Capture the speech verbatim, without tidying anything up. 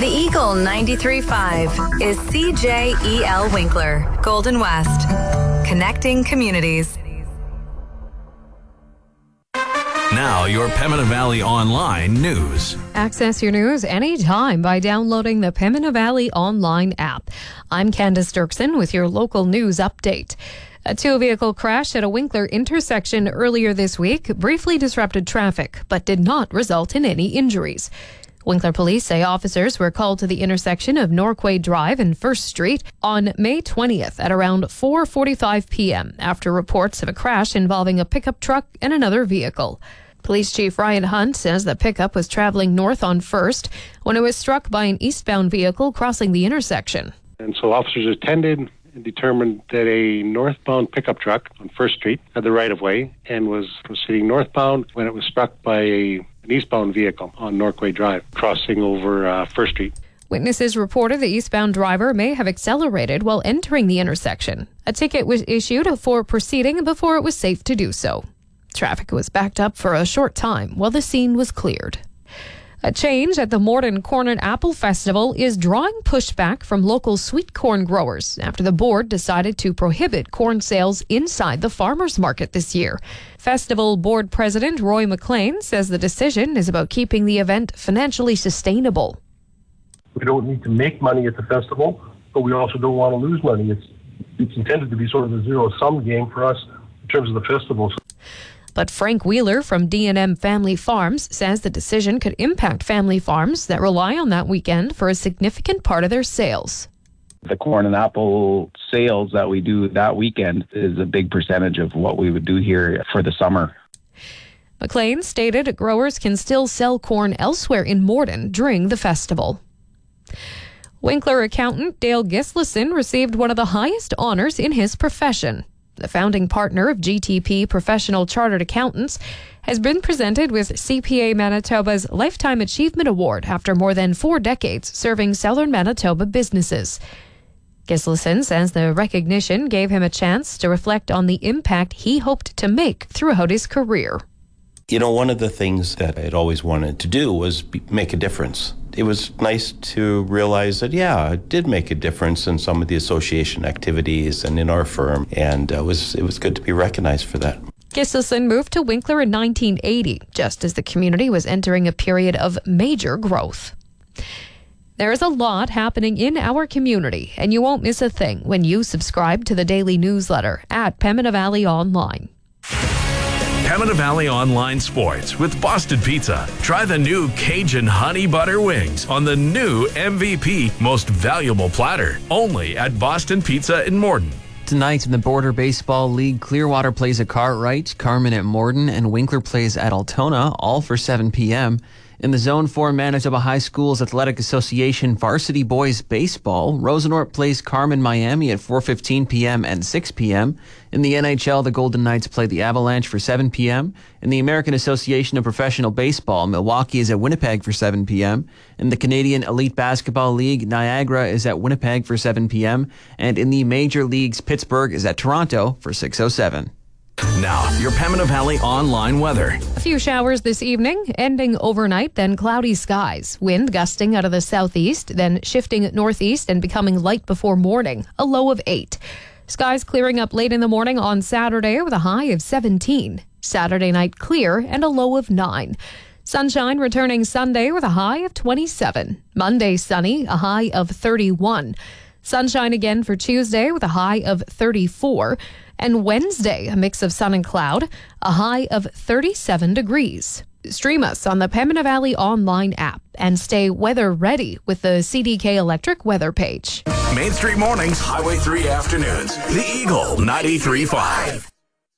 The Eagle ninety-three point five is C J E L Winkler, Golden West. Connecting communities. Now, your Pembina Valley Online news. Access your news anytime by downloading the Pembina Valley Online app. I'm Candace Dirksen with your local news update. A two-vehicle crash at a Winkler intersection earlier this week briefly disrupted traffic, but did not result in any injuries. Winkler police say officers were called to the intersection of Norquay Drive and First Street on May twentieth at around four forty-five p.m. after reports of a crash involving a pickup truck and another vehicle. Police Chief Ryan Hunt says the pickup was traveling north on First when it was struck by an eastbound vehicle crossing the intersection. And so officers attended and determined that a northbound pickup truck on First Street had the right-of-way and was proceeding northbound when it was struck by a, an eastbound vehicle on Norquay Drive, crossing over uh, First Street. Witnesses reported the eastbound driver may have accelerated while entering the intersection. A ticket was issued for proceeding before it was safe to do so. Traffic was backed up for a short time while the scene was cleared. A change at the Morden Corn and Apple Festival is drawing pushback from local sweet corn growers after the board decided to prohibit corn sales inside the farmers market this year. Festival board president Roy McLean says the decision is about keeping the event financially sustainable. We don't need to make money at the festival, but we also don't want to lose money. It's it's intended to be sort of a zero-sum game for us in terms of the festival. But Frank Wheeler from D and M Family Farms says the decision could impact family farms that rely on that weekend for a significant part of their sales. The corn and apple sales that we do that weekend is a big percentage of what we would do here for the summer. McLean stated growers can still sell corn elsewhere in Morden during the festival. Winkler accountant Dale Gislason received one of the highest honors in his profession. The founding partner of G T P Professional Chartered Accountants has been presented with C P A Manitoba's Lifetime Achievement Award after more than four decades serving southern Manitoba businesses. Gislason says the recognition gave him a chance to reflect on the impact he hoped to make throughout his career. You know, one of the things that I'd always wanted to do was be, make a difference. It was nice to realize that, yeah, it did make a difference in some of the association activities and in our firm, and uh, it was it was good to be recognized for that. Gislason moved to Winkler in nineteen eighty, just as the community was entering a period of major growth. There is a lot happening in our community, and you won't miss a thing when you subscribe to the daily newsletter at Pembina Valley Online. Pembina Valley Online Sports with Boston Pizza. Try the new Cajun Honey Butter Wings on the new M V P Most Valuable Platter. Only at Boston Pizza in Morden. Tonight in the Border Baseball League, Clearwater plays at Cartwright, Carman at Morden, and Winkler plays at Altona, all for seven p.m. In the Zone four Manitoba High Schools Athletic Association Varsity Boys Baseball, Rosenort plays Carman Miami at four fifteen p.m. and six p.m. In the N H L, the Golden Knights play the Avalanche for seven p.m. In the American Association of Professional Baseball, Milwaukee is at Winnipeg for seven p.m. In the Canadian Elite Basketball League, Niagara is at Winnipeg for seven p.m. And in the Major Leagues, Pittsburgh is at Toronto for six oh seven. Now, your Pembina Valley Online weather. A few showers this evening, ending overnight, then cloudy skies. Wind gusting out of the southeast, then shifting northeast and becoming light before morning, a low of eight. Skies clearing up late in the morning on Saturday with a high of seventeen. Saturday night clear and a low of nine. Sunshine returning Sunday with a high of twenty-seven. Monday sunny, a high of thirty-one. Sunshine again for Tuesday with a high of thirty-four. And Wednesday, a mix of sun and cloud, a high of thirty-seven degrees. Stream us on the Pembina Valley Online app and stay weather ready with the C D K Electric weather page. Main Street Mornings, Highway three Afternoons. The Eagle ninety-three point five.